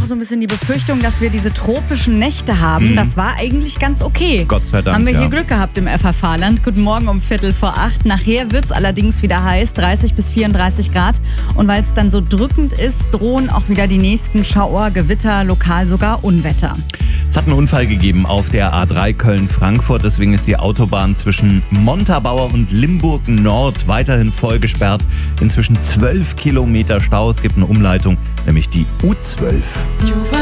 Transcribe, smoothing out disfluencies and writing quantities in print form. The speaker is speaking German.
Woche so ein bisschen die Befürchtung, dass wir diese tropischen Nächte haben. Das war eigentlich ganz okay. Gott sei Dank, haben wir ja. hier Glück gehabt im FFH-Land. Guten Morgen um 7:45. Nachher wird es allerdings wieder heiß, 30 bis 34 Grad. Und weil es dann so drückend ist, drohen auch wieder die nächsten Schauer, Gewitter, lokal sogar Unwetter. Es hat einen Unfall gegeben auf der A3 Köln-Frankfurt. Deswegen ist die Autobahn zwischen Montabaur und Limburg Nord weiterhin voll gesperrt. Inzwischen 12 Kilometer Stau. Es gibt eine Umleitung, nämlich die U12.